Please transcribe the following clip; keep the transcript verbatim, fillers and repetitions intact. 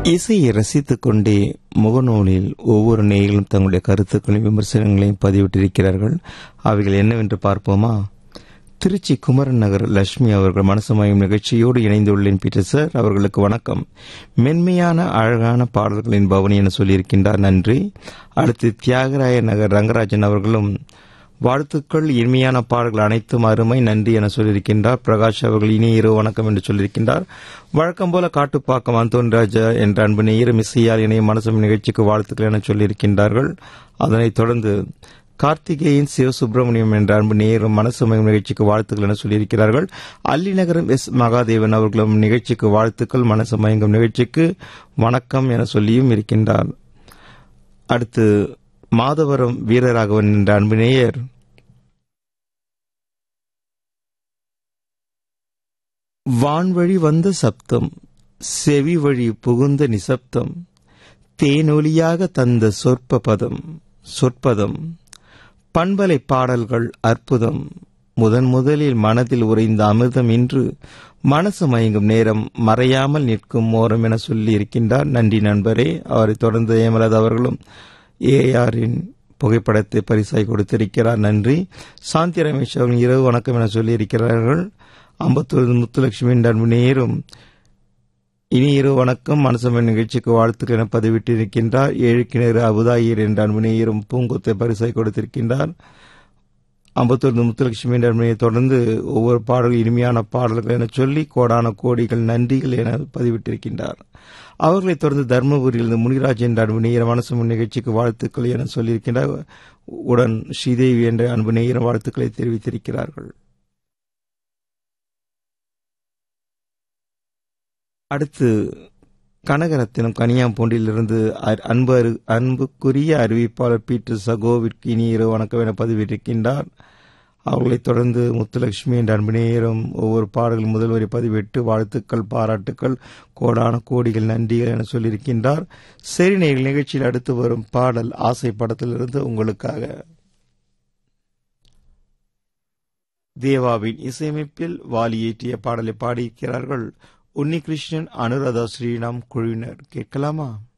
இசையை ரசித்துக் கொண்டே முகநூலில் ஒவ்வொரு நேயர்களும் தங்களுடைய கருத்துக்களையும் விமர்சனங்களையும் பதிவிட்டிருக்கிறார்கள். அவைகள் என்னவென்று பார்ப்போமா? திருச்சி குமரன் நகர் லட்சுமி அவர்கள் மனசுமயம் நிகழ்ச்சியோடு இணைந்துள்ளேன் பீட்டர் சார், அவர்களுக்கு வணக்கம். மென்மையான அழகான பாடல்களின் பவனி என சொல்லியிருக்கின்றார், நன்றி. அடுத்து தியாகராய நகர் ரங்கராஜன் அவர்களும் வாழ்த்துக்கள், இனிமையான பாடல்கள் அனைத்தும் அருமை, நன்றி என சொல்லியிருக்கின்றார். பிரகாஷ் அவர்கள் இனிய இரவு வணக்கம் என்று சொல்லியிருக்கின்றார். வழக்கம் போல காட்டுப்பாக்கம் அந்தோன்ராஜா என்ற அன்பு நேயரும் இசையால் இணைய மனசும் நிகழ்ச்சிக்கு வாழ்த்துக்கள் என சொல்லியிருக்கின்றார்கள். அதனைத் தொடர்ந்து கார்த்திகேயன் சிவசுப்பிரமணியம் என்ற அன்பு நேயரும் மனசுமயம் நிகழ்ச்சிக்கு வாழ்த்துக்கள் என சொல்லியிருக்கிறார்கள். அல்லிநகரம் எஸ் மகாதேவன் அவர்களும் நிகழ்ச்சிக்கு வாழ்த்துக்கள், மனசுமயங்கும் நிகழ்ச்சிக்கு வணக்கம் என சொல்லியும் இருக்கின்றார். அடுத்து மாதவரம் வீரராகவன் என்ற அன்பு நேயர் வான்வழி வந்த சப்தம், செவி வழி புகுந்த நிசப்தம், தேனொலியாக தந்த சொற்ப பதம் சொற்பதம், பண்பலை பாடல்கள் அற்புதம், முதன் முதலில் மனதில் உறைந்த அமிர்தம் இன்று மனசு மயங்கும் நேரம் மறையாமல் நிற்கும் மோரம் என சொல்லி இருக்கின்றார். நன்றி நண்பரே. அவரை தொடர்ந்து ஏமலது அவர்களும் ஏஆரின் புகைப்படத்தை பரிசாய் கொடுத்திருக்கிறார், நன்றி. சாந்தி ரமேஷ் அவர்கள் இரவு வணக்கம் என சொல்லியிருக்கிறார்கள். அம்பத்தூர் முத்துலட்சுமி என்ற அன்பு நேயரும் இனி இரவு வணக்கம், மனசமன் நிகழ்ச்சிக்கு வாழ்த்துக்கள் என பதிவிட்டிருக்கின்றார். ஏழு கிணறு அபுதாயிர் என்ற அன்பு நேயரும் பூங்கொத்தை பரிசாய் கொடுத்திருக்கின்றார். அம்பத்தூர் முத்துலட்சுமி என்ற அன்பு தொடர்ந்து ஒவ்வொரு பாடல்கள் இனிமையான பாடல்கள் என சொல்லி கோடான கோடிகள் நன்றிகள் என பதிவிட்டிருக்கின்றார். அவர்களைத் தொடர்ந்து தர்மபுரியிலிருந்து முனிராஜ் என்ற அன்பு நேயர் மனசுமன் நிகழ்ச்சிக்கு வாழ்த்துக்கள் என சொல்லியிருக்கின்றார். உடன் ஸ்ரீதேவி என்ற அன்பு நேயர் வாழ்த்துக்களை தெரிவித்திருக்கிறார்கள். அடுத்து கனகரத்தினம் கனியாம்பூண்டிலிருந்து அன்பு அன்புக்குரிய அறிவிப்பாளர் பீட்டர் சகோவிற்கு இனி இரவு வணக்கம் என பதிவிட்டிருக்கின்றார். அவர்களைத் தொடர்ந்து முத்துலட்சுமி என்ற அன்பு நேயரும் ஒவ்வொரு பாடல்கள் முதல் வரை பதிவிட்டு வாழ்த்துக்கள், பாராட்டுக்கள், கோடான கோடிகள் நன்றிகள் என சொல்லியிருக்கின்றார். சரி நேயர்கள், நிகழ்ச்சியில் அடுத்து வரும் பாடல் ஆசை படத்திலிருந்து உங்களுக்காக. தேவாவின் இசையமைப்பில் வாலி இயற்றிய பாடலை பாடியிருக்கிறார்கள் உன்னிகிருஷ்ணன், அனுராதா ஸ்ரீராம் குழுவினர். கேட்கலாமா?